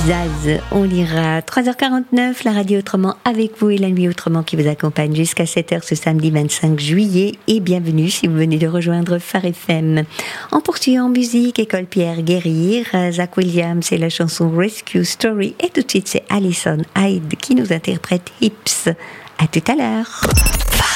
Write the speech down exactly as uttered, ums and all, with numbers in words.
Zaz, on lira trois heures quarante-neuf, la radio autrement avec vous et la nuit autrement qui vous accompagne jusqu'à sept heures ce samedi vingt-cinq juillet. Et bienvenue si vous venez de rejoindre Phare F M. On poursuit en musique, École Pierre Guérir, Zach Williams et la chanson Rescue Story. Et tout de suite c'est Alison Hyde qui nous interprète Hips. À tout à l'heure.